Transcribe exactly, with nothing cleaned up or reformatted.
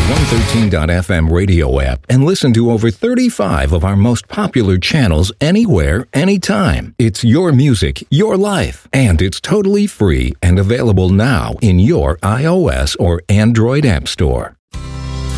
one thirteen dot f m radio app and listen to over thirty-five of our most popular channels anywhere, anytime. It's your music, your life, and it's totally free and available now in your iOS or Android app store.